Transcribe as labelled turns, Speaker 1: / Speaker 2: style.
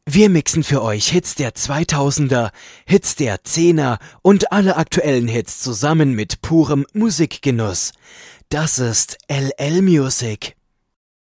Speaker 1: Wir mixen für euch Hits der 2000er, Hits der 10er und alle aktuellen Hits zusammen mit purem Musikgenuss. Das ist LL Music.